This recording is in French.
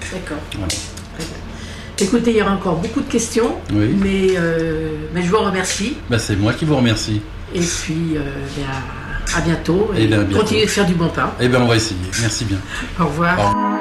D'accord. Voilà. Très bien. Écoutez, il y aura encore beaucoup de questions, Oui. mais je vous remercie. C'est moi qui vous remercie. Et puis, à bientôt. Et bien, à bientôt. Continuez de faire du bon pain. On va essayer. Merci bien. Au revoir. Au revoir.